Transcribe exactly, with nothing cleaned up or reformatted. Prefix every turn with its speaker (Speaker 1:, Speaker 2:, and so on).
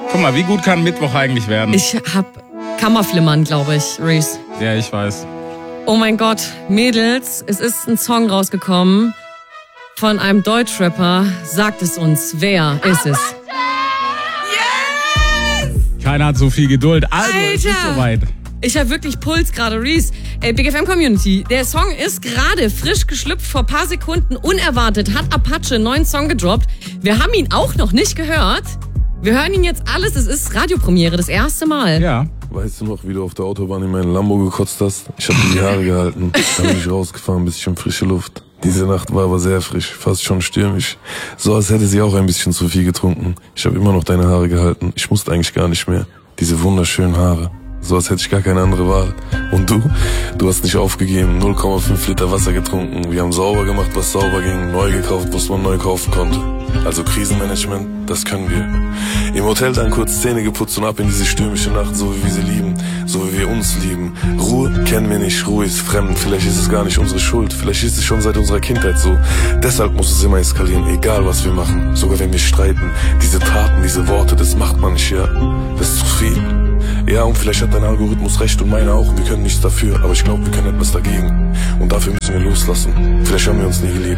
Speaker 1: Guck mal, wie gut kann Mittwoch eigentlich werden?
Speaker 2: Ich hab Kammerflimmern, glaube ich, Reese.
Speaker 1: Ja, ich weiß.
Speaker 2: Oh mein Gott, Mädels, es ist ein Song rausgekommen von einem Deutschrapper. Sagt es uns, wer ist es?
Speaker 1: Keiner hat so viel Geduld. Also, es ist
Speaker 2: Alter!
Speaker 1: soweit.
Speaker 2: Ich habe wirklich Puls gerade, Reese. Ey, Big F M Community, der Song ist gerade frisch geschlüpft, vor paar Sekunden, unerwartet, hat Apache einen neuen Song gedroppt. Wir haben ihn auch noch nicht gehört. Wir hören ihn jetzt alles, es ist Radiopremiere, das erste Mal.
Speaker 1: Ja.
Speaker 3: Weißt du noch, wie du auf der Autobahn in meinen Lambo gekotzt hast? Ich hab dir die Haare gehalten, dann bin ich rausgefahren, bisschen frische Luft. Diese Nacht war aber sehr frisch, fast schon stürmisch. So als hätte sie auch ein bisschen zu viel getrunken. Ich habe immer noch deine Haare gehalten, ich musste eigentlich gar nicht mehr. Diese wunderschönen Haare. So als hätte ich gar keine andere Wahl. Und du? Du hast nicht aufgegeben, null Komma fünf Liter Wasser getrunken. Wir haben sauber gemacht, was sauber ging, neu gekauft, was man neu kaufen konnte. Also Krisenmanagement, das können wir. Im Hotel dann kurz Zähne geputzt und ab in diese stürmische Nacht, so wie wir sie lieben, so wie wir uns lieben. Ruhe kennen wir nicht, Ruhe ist fremd, vielleicht ist es gar nicht unsere Schuld, vielleicht ist es schon seit unserer Kindheit so. Deshalb muss es immer eskalieren, egal was wir machen, sogar wenn wir streiten. Diese Taten, diese Worte, das macht man nicht, ja, das ist zu viel. Ja, und vielleicht hat dein Algorithmus recht und meine auch, wir können nichts dafür, aber ich glaube, wir können etwas dagegen. Und dafür müssen wir loslassen, vielleicht haben wir uns nie geliebt.